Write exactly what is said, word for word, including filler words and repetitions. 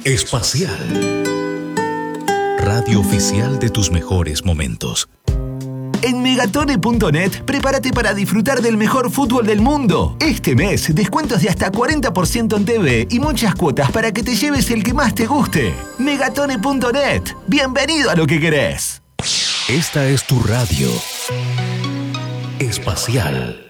Espacial. Radio oficial de tus mejores momentos. En Megatone punto net, prepárate para disfrutar del mejor fútbol del mundo. Este mes, descuentos de hasta cuarenta por ciento en T V y muchas cuotas para que te lleves el que más te guste. Megatone punto net. Bienvenido a lo que querés. Esta es tu radio. Espacial.